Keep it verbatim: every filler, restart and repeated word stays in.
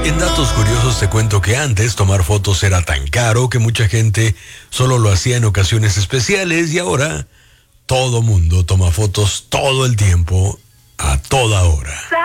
En datos curiosos te cuento que antes tomar fotos era tan caro que mucha gente solo lo hacía en ocasiones especiales y ahora todo mundo toma fotos todo el tiempo, a toda hora.